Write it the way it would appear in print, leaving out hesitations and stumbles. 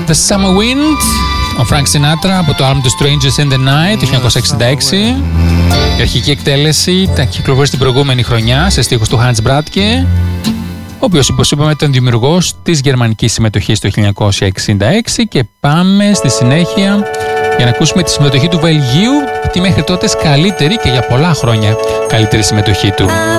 The Summer Wind, ο Frank Sinatra από το album του Strangers in the Night του 1966. Η αρχική εκτέλεση τα κυκλοφόρησε την προηγούμενη χρονιά σε στίχους του Hans Bradtke, ο οποίος, όπως είπαμε, ήταν δημιουργός της γερμανικής συμμετοχής το 1966. Και πάμε στη συνέχεια για να ακούσουμε τη συμμετοχή του Βελγίου, τη μέχρι τότε καλύτερη και για πολλά χρόνια καλύτερη συμμετοχή του.